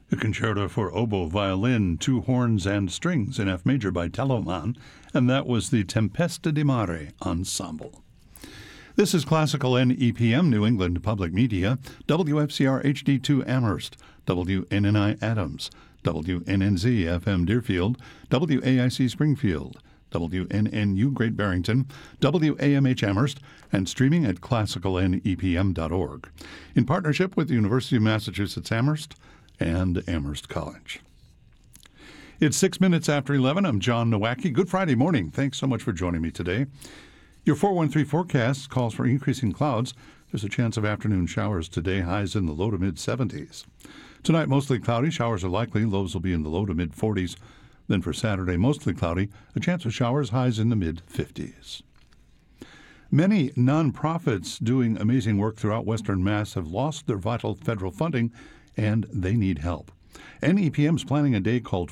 A concerto for oboe, violin, two horns, and strings in F major by Telemann, and that was the Tempesta di Mare Ensemble. This is Classical NEPM, New England Public Media, WFCR HD2 Amherst, WNNI Adams, WNNZ FM Deerfield, WAIC Springfield, WNNU Great Barrington, WAMH Amherst, and streaming at classicalnepm.org, in partnership with the University of Massachusetts Amherst and Amherst College. It's 6 minutes after 11. I'm John Nowacki. Good Friday morning. Thanks so much for joining me today. Your 413 forecast calls for increasing clouds. There's a chance of afternoon showers today, highs in the low to mid-70s. Tonight, mostly cloudy. Showers are likely. Lows will be in the low to mid-40s. Then for Saturday, mostly cloudy. A chance of showers, highs in the mid-50s. Many nonprofits doing amazing work throughout Western Mass have lost their vital federal funding, and they need help. NEPM's planning a day called